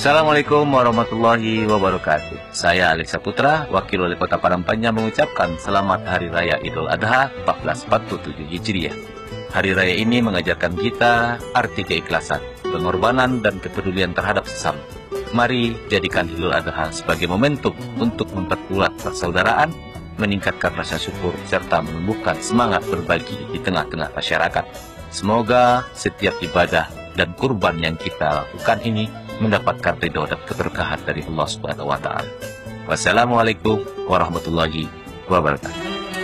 Assalamualaikum warahmatullahi wabarakatuh. Saya Alexa Putra, Wakil Wali Kota Padang Panjang mengucapkan Selamat Hari Raya Idul Adha 1447 Hijriah. Hari Raya ini mengajarkan kita arti keikhlasan, pengorbanan, dan kepedulian terhadap sesama. Mari jadikan Idul Adha sebagai momentum untuk memperkuat persaudaraan, meningkatkan rasa syukur, serta menumbuhkan semangat berbagi di tengah-tengah masyarakat. Semoga setiap ibadah dan kurban yang kita lakukan ini mendapatkan ridho dan keberkahan dari Allah Subhanahu wa Ta'ala. Wassalamualaikum warahmatullahi wabarakatuh.